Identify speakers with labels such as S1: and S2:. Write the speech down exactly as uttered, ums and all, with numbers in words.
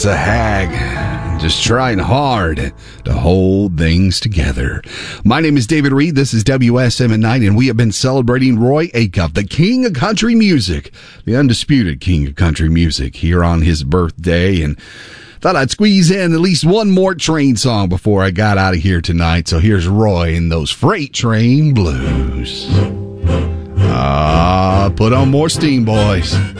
S1: It's a hag, just trying hard to hold things together. My name is David Reed. This is W S M at Night, and we have been celebrating Roy Acuff, the king of country music, the undisputed king of country music, here on his birthday. And thought I'd squeeze in at least one more train song before I got out of here tonight. So here's Roy in those Freight Train Blues. Ah, uh, put on more steam, boys.